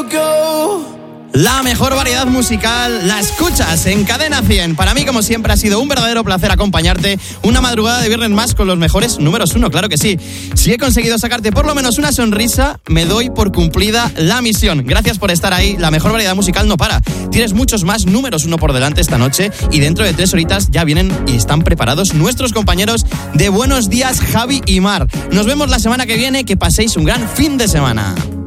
La mejor variedad musical la escuchas en Cadena 100. Para mí, como siempre, ha sido un verdadero placer acompañarte una madrugada de viernes más con los mejores números 1, claro que sí. Si he conseguido sacarte por lo menos una sonrisa, me doy por cumplida la misión. Gracias por estar ahí, la mejor variedad musical no para. Tienes muchos más números 1 por delante esta noche y dentro de 3 horitas ya vienen y están preparados nuestros compañeros de Buenos Días, Javi y Mar. Nos vemos la semana que viene, que paséis un gran fin de semana.